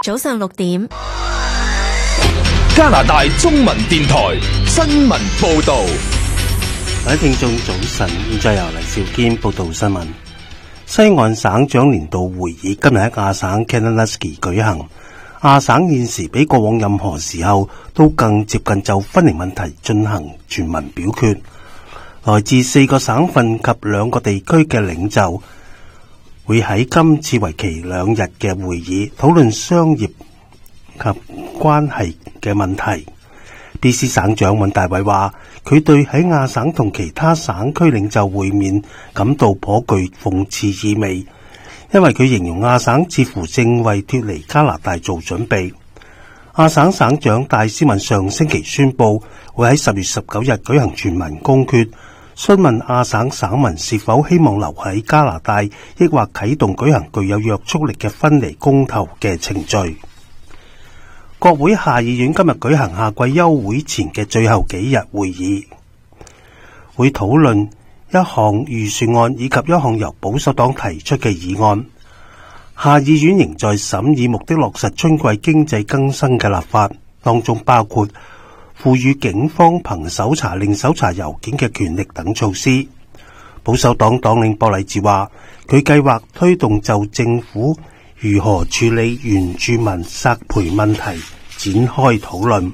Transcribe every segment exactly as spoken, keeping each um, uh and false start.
早上六點， 加拿大中文電台新聞報道。 各位聽眾早晨，現在由黎兆堅報道新聞。西岸省長年度會議今日喺亞省 Kananaskis 舉行。亞省現時比過往任何時候都更接近就分離問題進行全民表決。來自四個省份及兩個地區嘅領袖會喺今次為期兩日嘅會議討論商業及關係嘅問題。B C 省長尹大偉話，佢對喺亞省同其他省區領袖會面感到頗具諷刺意味，因為佢形容亞省似乎正為脫離加拿大做準備。亞省省長戴斯文上星期宣布會喺十月十九日舉行全民公決，詢問亞省省民是否希望留喺加拿大，抑或啟動舉行具有約束力嘅分離公投嘅程序。國會下議院今日舉行夏季休會前嘅最後幾日會議，會討論一項預算案以及一項由保守黨提出嘅議案。下議院仍在審議目的落實春季經濟更新嘅立法，當中包括賦予警方憑搜查令搜查郵件嘅權力等措施。保守黨黨領博勵治話，佢計劃推動就政府如何處理原住民索賠問題展開討論。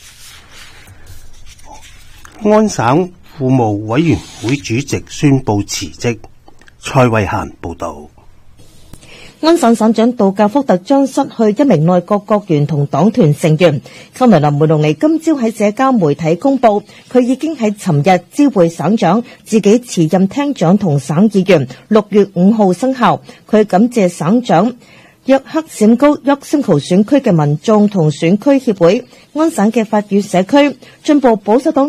安省庫務委員會主席宣布辭職。蔡慧嫻報道。 安省省長杜格福特將失去一名內閣閣員同黨團成員。卡梅林梅隆尼今朝喺社交媒體公布，佢已經喺尋日知會省長，自己辭任廳長同省議員，六月五號生效。佢感謝省長約克閃高約星球選區嘅民眾同選區協會、安省嘅法語社區、進步保守黨